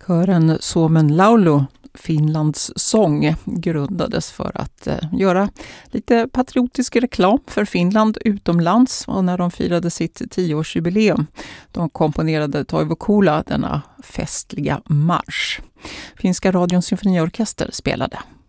Kören Suomen laulu, Finlands sång, grundades för att göra lite patriotisk reklam för Finland utomlands, och när de firade sitt 10-årsjubileum de komponerade Toivo Kula denna festliga marsch. Finska radions symfoniorkester spelade.